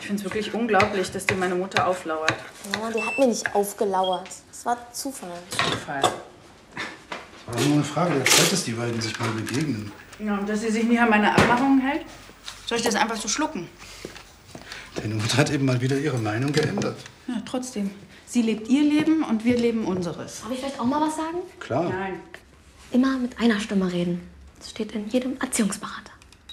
Ich finde es wirklich unglaublich, dass dir meine Mutter auflauert. Mama, die hat mir nicht aufgelauert. Das war Zufall. Zufall. Das war nur eine Frage der Zeit, dass die beiden sich mal begegnen. Ja, und dass sie sich nie an meine Abmachungen hält? Soll ich das einfach so schlucken? Deine Mutter hat eben mal wieder ihre Meinung geändert. Ja, trotzdem. Sie lebt ihr Leben und wir leben unseres. Darf ich vielleicht auch mal was sagen? Klar. Nein. Immer mit einer Stimme reden. Das steht in jedem Erziehungsberater.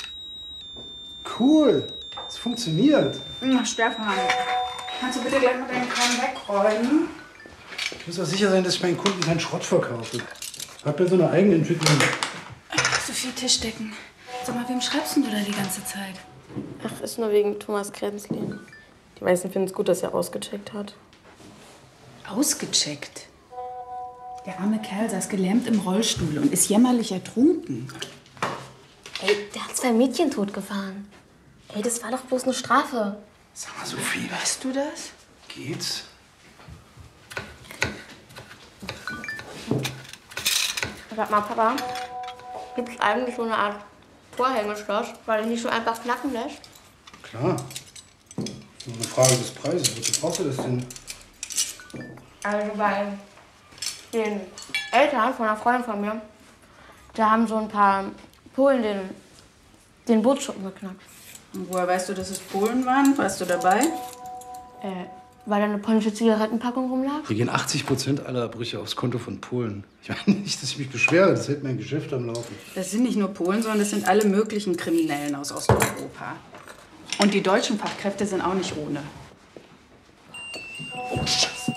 Cool. Es funktioniert. Ach, Stefan, kannst du bitte gleich mal deinen Kram wegräumen? Ich muss auch sicher sein, dass ich meinen Kunden keinen Schrott verkaufe. Ich habe ja so eine Eigenentwicklung. So viel Tischdecken. Sag mal, wem schreibst denn du da die ganze Zeit? Ach, ist nur wegen Thomas Kremslin. Die meisten finden es gut, dass er ausgecheckt hat. Ausgecheckt? Der arme Kerl saß gelähmt im Rollstuhl und ist jämmerlich ertrunken. Ey, der hat 2 Mädchen totgefahren. Ey, das war doch bloß eine Strafe. Sag mal, Sophie, Weißt du das? geht's? Sag mal, Papa, gibt's eigentlich so eine Art Vorhängeschloss, weil es nicht so einfach knacken lässt? Klar. Nur eine Frage des Preises. Wozu brauchst du das denn? Also bei den Eltern von einer Freundin von mir, da haben so ein paar Polen den Bootsschuppen geknackt. Und woher weißt du, dass es Polen waren? Warst du dabei? Weil da eine polnische Zigarettenpackung rumlag. Hier gehen 80% aller Brüche aufs Konto von Polen. Ich meine nicht, dass ich mich beschwere. Das hält mein Geschäft am Laufen. Das sind nicht nur Polen, sondern das sind alle möglichen Kriminellen aus Osteuropa. Und die deutschen Fachkräfte sind auch nicht ohne. Oh, Scheiße.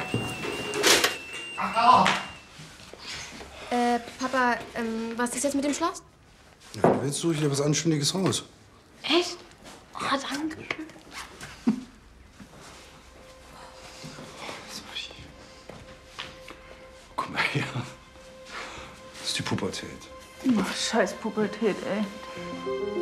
Papa, was ist jetzt mit dem Schloss? Ja, du willst, suche ich dir was Anständiges raus. Echt? Oh, danke. Komm mal her. Das ist die Pubertät. Ach, scheiß Pubertät, ey.